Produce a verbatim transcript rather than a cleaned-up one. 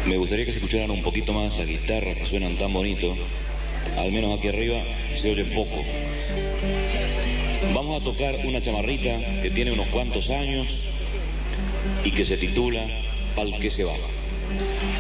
Me gustaría que se escucharan un poquito más las guitarras que suenan tan bonito. Al menos aquí arriba se oye poco. Vamos a tocar una chamarrita que tiene unos cuantos años y que se titula Pal que se va.